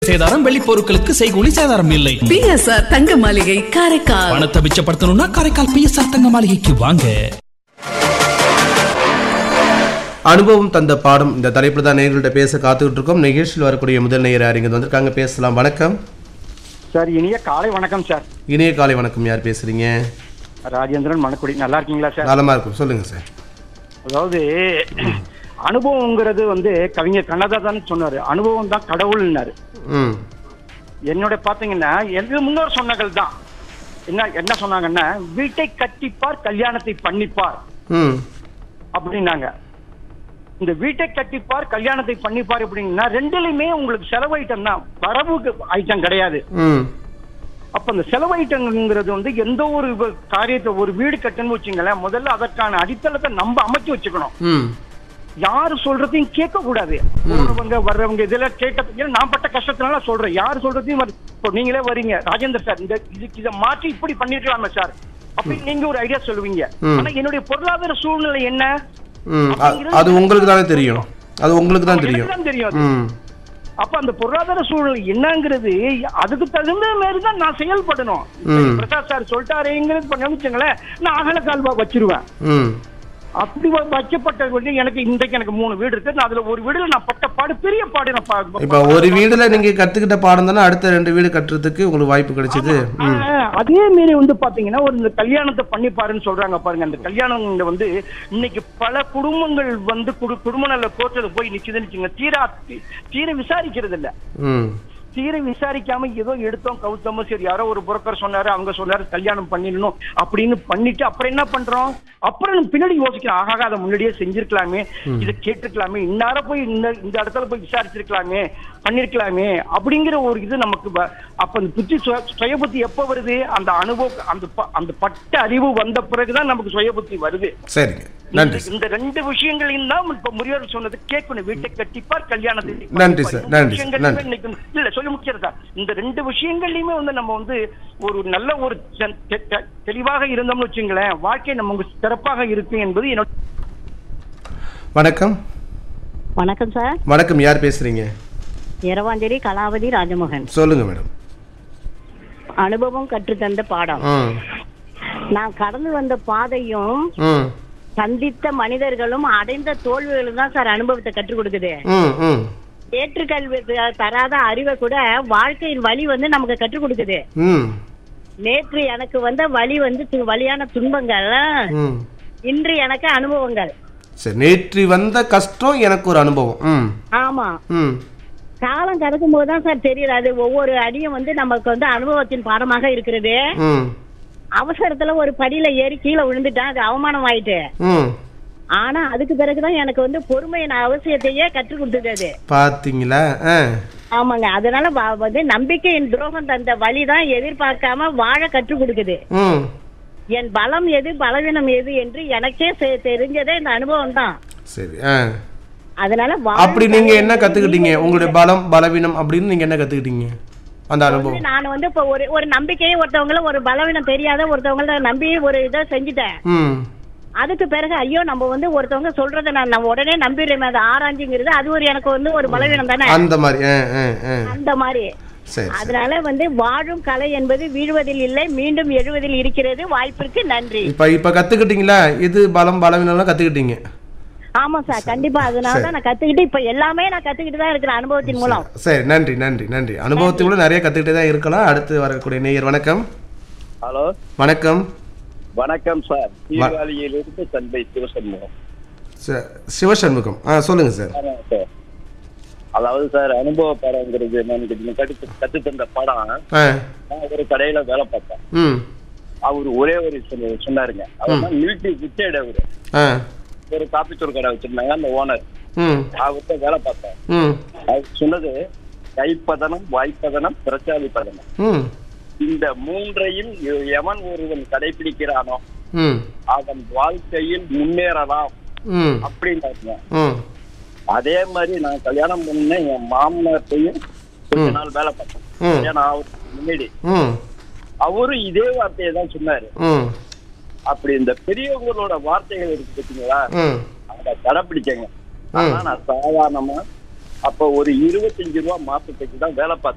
சேதாரம் வெள்ளி பொருட்களுக்கு செய்கூலி சேதாரம் இல்லை. பிஎஸ்ஆர் தங்க மாளிகை காரைக்கால். பணத்தை மிச்சப்படுத்தணும்னா காரைக்கால் பிஎஸ்ஆர் தங்க மாளிகைக்கு வாங்க. அனுபவம் தந்த பாடம் இந்த தலைப்புல தான் நேயர்கள்ட்ட பேச காத்துக்கிட்டு இருக்கோம். நிகழ்ச்சியில் வரக்கூடிய முதல் நேயர் யார் இங்க வந்திருக்காங்க, பேசலாம். வணக்கம் சார். இனிய காலை வணக்கம் சார். இனிய காலை வணக்கம். யார் பேசுறீங்க? ராஜேந்திரன் மணக்குடி. நல்லா இருக்கீங்களா சார்? நலமா இருக்கும், சொல்லுங்க சார். அதாவது அனுபவங்கிறது கவிஞர் கண்ணதாசன் சொன்னாரு, அனுபவம் தான் கடவுள்னாரு. என்னோட பாத்தீங்கன்னா முன்னோர் சொன்னகள் தான் என்ன சொன்னாங்கன்னா, வீட்டை கட்டிப்பார் கல்யாணத்தை பண்ணிப்பார் அப்படின்னாங்க. இந்த வீட்டை கட்டிப்பார் கல்யாணத்தை பண்ணிப்பார் அப்படின்னா ரெண்டுலயுமே உங்களுக்கு செலவு ஐட்டம் தான், வரவு ஐட்டம் கிடையாது. அப்ப அந்த செலவு ஐட்டம்ங்கிறது எந்த ஒரு காரியத்தை, ஒரு வீடு கட்டணும்னு வச்சுங்களேன், முதல்ல அதற்கான அடித்தளத்தை நம்ம அமைச்சு வச்சுக்கணும். யாரு சொல்றதையும் கேட்க கூடாது. போறவங்க வர்றவங்க இதெல்லாம் கேட்ட நான் பட்ட கஷ்டத்தினால சொல்றேன். யாரு சொல்றதையும் இப்போ நீங்களே வரீங்க, ராஜேந்தர் சார் இதை மாற்றி இப்படி பண்ணிருக்கலாமா சார் அப்படின்னு நீங்க ஒரு ஐடியா சொல்லுவீங்க. ஆனா என்னுடைய பொருளாதார சூழ்நிலை என்ன, அது உங்களுக்கு தானே தெரியும். அது உங்களுக்கு தான் தெரியும். அப்ப அந்த பொருளாதார சூழ்நிலை என்னங்கிறது அதுக்கு தகுந்த மாதிரி தான் நான் செயல்படணும். பிரசாத் சார் சொல்லிட்டாருங்கிறது பண்ண நான் அகல கால்வா வச்சிருவேன். அப்படி வைக்கப்பட்ட எனக்கு இன்றைக்கு எனக்கு 3 வீடு இருக்கு. அதுல ஒரு வீடுல நான் பட்ட பாடு பெரிய பாடு. இப்ப ஒரு வீடுல நீங்க கத்துக்கிட்ட பாடம் தானே அடுத்த 2 வீடு கட்டுறதுக்கு உங்களுக்கு வாய்ப்பு கிடைச்சது. அதே மாரி பாத்தீங்கன்னா ஒரு இந்த கல்யாணத்தை பண்ணி பாருன்னு சொல்றாங்க பாருங்க. அந்த கல்யாணம் இன்னைக்கு பல குடும்பங்கள் குடும்ப நல்ல கோர்ட்ல போய் நிக்குதுன்னு தீர விசாரிக்கிறது இல்ல. தீர விசாரிக்காம ஏதோ எடுத்தோம் கவுத்தமோ, சரி யாரோ ஒரு புரோக்கர் சொன்னாரு, அவங்க சொன்னாரு கல்யாணம் பண்ணிடணும் அப்படின்னு பண்ணிட்டு அப்புறம் என்ன பண்றோம், அப்புறம் பின்னாடி யோசிக்கிறோம், ஆகாக அதை முன்னாடியே செஞ்சிருக்கலாமே, இதை கேட்டிருக்கலாமே, இன்னார போய் இந்த இடத்துல போய் விசாரிச்சிருக்கலாமே, பண்ணிருக்கலாமே அப்படிங்கிற ஒரு இது நமக்கு. அப்ப அந்த புத்தி சுய புத்தி எப்ப வருது, அந்த அனுபவம் அந்த பட்ட அறிவு வந்த பிறகுதான் நமக்கு சுய புத்தி வருது. சரிங்க, இந்த 2 விஷயங்களையும் தான் இப்ப முறியோர் சொன்னது கேட்கணும். வீட்டை கட்டிப்பார் கல்யாணத்தை. நன்றி சார். நன்றி இல்ல சொல்லி முக்கியதா இந்த 2 விஷயங்கள்லயுமே நம்ம ஒரு நல்ல ஒரு தெளிவாக இருந்தோம்னு வச்சுங்களேன், வாழ்க்கை நம்ம சிறப்பாக இருக்கு என்பது என்னோட. வணக்கம். வணக்கம் சார். வணக்கம். யார் பேசுறீங்க? இரவாஞ்சேரி கலாவதி ராஜமோகன். சொல்லுங்க மேடம். அனுபவம் கற்றுத்தந்த பாடம். நான் கடந்து வந்த பாதையும் சந்தித்த மனிதர்களும் அடைந்த தோல்விகளும் தான் சார் அனுபவத்தை கற்றுக் கொடுக்குது. ஏற்றுக்கல்வி தராத அறிவை கூட வாழ்க்கையின் வழி நமக்கு கற்றுக் கொடுக்குது. நேற்று எனக்கு வந்த வழி வழியான துன்பங்கள், இன்று எனக்கு அனுபவங்கள். நேற்று வந்த கஷ்டம் எனக்கு ஒரு அனுபவம். ஆமா, காலம் கடக்கும் போதுதான் சார் தெரியுது. அது ஒவ்வொரு அடியும் நமக்கு அனுபவத்தின் பாடமாக இருக்கிறது. அவசரத்துல ஒரு படியில ஏறி கீழே விழுந்துட்டேன், அது அவமானம் ஆயிட்டு. ஆனா அதுக்கு பிறகுதான் எனக்கு பொறுமையின் அவசியத்தையே கற்றுக் கொடுத்தது. பாத்தீங்களா? ஆமாங்க. அதனால நம்பிக்கையின் துரோகம் தந்த வழிதான் எதிர்பார்க்காம வாழ கற்றுக் கொடுக்குது. என் பலம் எது பலவீனம் எது என்று எனக்கே தெரிஞ்சதே இந்த அனுபவம் தான். சரி. அதனால அப்படி நீங்க என்ன கத்துக்கிட்டீங்க? உங்களுடைய பலம் பலவீனம் அப்படின்னு நீங்க என்ன கத்துக்கிட்டீங்க அந்த அனுபவம்? நான் இப்ப ஒரு நம்பிக்கையை ஒருத்தவங்கள ஒரு பலவீனம் தெரியாத ஒருத்தவங்கள நம்பி ஒரு இதை செஞ்சுட்டேன். அதுக்கு பிறகு ஐயோ நம்ம ஒருத்தவங்க சொல்றதை நான் உடனே நம்பிடுறேன், அது ஆராய்ஞ்சுங்கிறது அது எனக்கு ஒரு பலவீனம் தானே. அந்த மாதிரி அதனால வாழும் கலை என்பது வீழ்வதில் இல்லை, மீண்டும் எழுவதில் இருக்கிறது. வாய்ப்பிற்கு நன்றி. இப்ப கத்துக்கிட்டீங்களா? இது பலம் பலவீனம் கத்துக்கிட்டீங்க? ஆமா சார், கண்டிப்பா. அதனாலதான் நான் கத்துக்கிட்டு இப்ப எல்லாமே நான் கத்துக்கிட்டு தான் இருக்கிறேன் அனுபவத்தின் மூலம். சரி, நன்றி நன்றி நன்றி. அனுபவத்தின் மூலம் நிறைய கத்துக்கிட்டே தான் இருக்கலாம். அடுத்து வரக்கூடிய நேயர். வணக்கம். ஹலோ. வணக்கம். வணக்கம் சார். தீர்வாளியிலிருந்து தந்தை சிவசண்முகம். சிவசண்முகம், சொல்லுங்க சார். அதாவது சார், அனுபவ பாடங்கிறது கத்து தந்த பாடம். ஒரு கடையில வேலை பார்த்தேன். அவரு ஒரே ஒரு சொன்னாருங்க, அவர் மிலிட்டரி ரிட்டையர்டு. அவரு ஒரு காப்பித்தூள் கடை வச்சிருந்தாங்க. அந்த ஓனர் அவர்கிட்ட வேலை பார்த்தேன். அவர் சொன்னது கைப்பதனம், வாய்ப்பதனம், பிரச்சாதி பதனம், இந்த 3ஐயும் எவன் ஒருவன் கடைபிடிக்கிறானோ அவன் வாழ்க்கையில் முன்னேறலாம் அப்படின்னு. அதே மாதிரி நான் கல்யாணம் பண்ண என் மாமனார்ட்டையும் கொஞ்ச நாள் வேலை பார்த்தேன். ஏன்னா அவருக்கு முன்னாடி அவரும் இதே வார்த்தையை தான் சொன்னாரு. அப்படி இந்த பெரியவங்களோட வார்த்தைகள் இருக்கு பார்த்தீங்களா, அதை கடைப்பிடிச்சேங்க. ஆனா நான் சாதாரணமா அப்ப ஒரு 25 ரூபா மாசத்துக்கு தான் வேலை பார்த்தேன்.